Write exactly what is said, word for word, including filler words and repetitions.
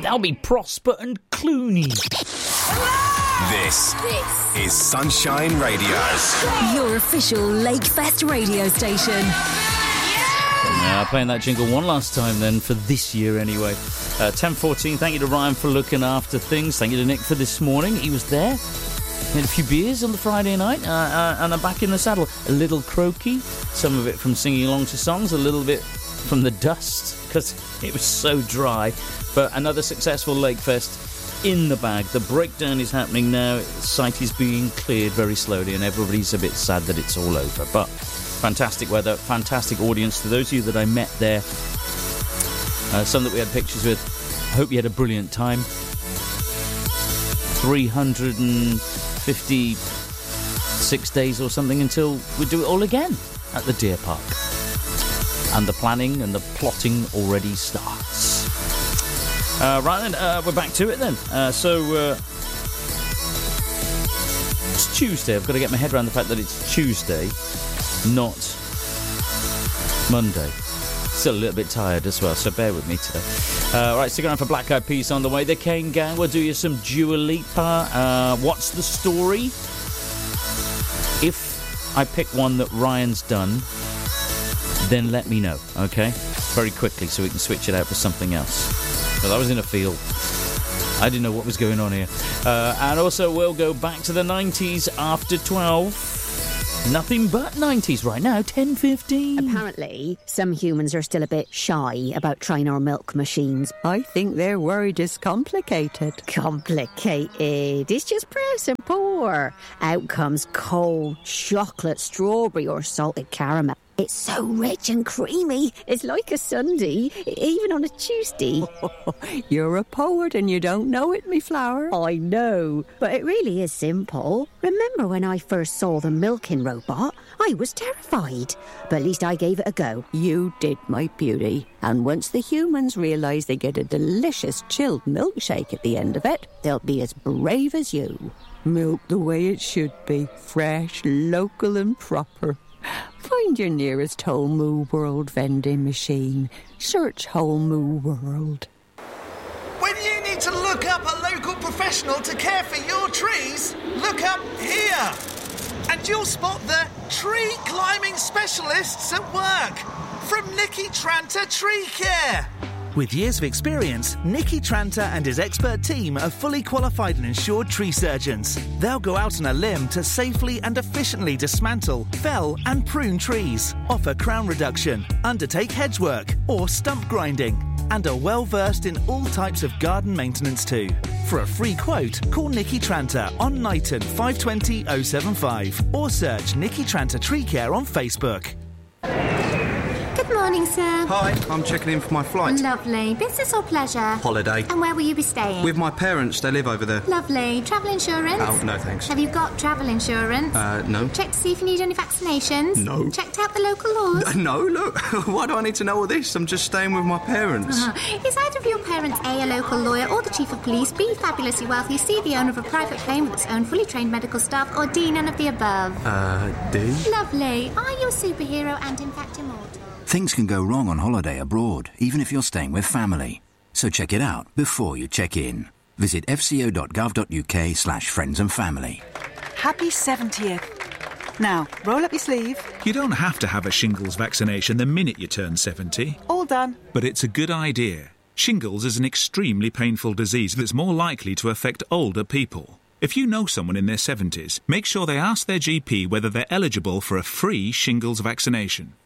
That'll be Prosper and Clooney. This, this is Sunshine Radio. Your official Lakefest radio station. Yeah, playing that jingle one last time then, for this year anyway. Uh, ten fourteen, thank you to Ryan for looking after things. Thank you to Nick for this morning. He was there. He had a few beers on the Friday night, uh, uh, and I'm back in the saddle. A little croaky, some of it from singing along to songs, a little bit from the dust, because it was so dry. But another successful Lakefest in the bag. The breakdown is happening now. The site is being cleared very slowly, and everybody's a bit sad that it's all over. But fantastic weather, fantastic audience. To those of you that I met there, uh, some that we had pictures with, I hope you had a brilliant time. three hundred fifty-six days or something until we do it all again at the Deer Park. And the planning and the plotting already starts. Uh, right then, uh, we're back to it then. Uh, so, uh, it's Tuesday. I've got to get my head around the fact that it's Tuesday, not Monday. Still a little bit tired as well, so bear with me today. Uh, right, stick around for Black Eyed Peas on the way. The Kane Gang will do you some Dua Lipa. Uh, what's the story? If I pick one that Ryan's done, then let me know, okay? Very quickly, so we can switch it out for something else. Because I was in a field. I didn't know what was going on here. Uh, and also, we'll go back to the nineties after twelve. Nothing but nineties right now, ten fifteen. Apparently, some humans are still a bit shy about trying our milk machines. I think their worried is complicated. Complicated? It's just press and pour. Out comes cold chocolate, strawberry or salted caramel. It's so rich and creamy. It's like a sundae, even on a Tuesday. You're a poet and you don't know it, me flower. I know, but it really is simple. Remember when I first saw the milking robot? I was terrified, but at least I gave it a go. You did, my beauty. And once the humans realise they get a delicious chilled milkshake at the end of it, they'll be as brave as you. Milk the way it should be, fresh, local and proper. Find your nearest Whole Moo World vending machine. Search Whole Moo World. When you need to look up a local professional to care for your trees, look up here. And you'll spot the tree climbing specialists at work from Nicky Tranter Tree Care. With years of experience, Nicky Tranter and his expert team are fully qualified and insured tree surgeons. They'll go out on a limb to safely and efficiently dismantle, fell and prune trees, offer crown reduction, undertake hedge work or stump grinding, and are well versed in all types of garden maintenance too. For a free quote, call Nicky Tranter on Knighton five two zero oh seven five or search Nicky Tranter Tree Care on Facebook. Good morning, sir. Hi, I'm checking in for my flight. Lovely. Business or pleasure? Holiday. And where will you be staying? With my parents, they live over there. Lovely. Travel insurance? Oh, no thanks. Have you got travel insurance? Uh, no. Checked to see if you need any vaccinations? No. Checked out the local laws? Uh, no, look. Why do I need to know all this? I'm just staying with my parents. Uh, is either of your parents A, a local lawyer, or the chief of police, B, fabulously wealthy, C, the owner of a private plane with its own fully trained medical staff, or D, none of the above? Uh, D? Lovely. Are you a superhero and in fact immortal? Things can go wrong on holiday abroad, even if you're staying with family. So check it out before you check in. Visit fco.gov.uk slash friends and family. Happy seventieth. Now, roll up your sleeve. You don't have to have a shingles vaccination the minute you turn seventy. All done. But it's a good idea. Shingles is an extremely painful disease that's more likely to affect older people. If you know someone in their seventies, make sure they ask their G P whether they're eligible for a free shingles vaccination.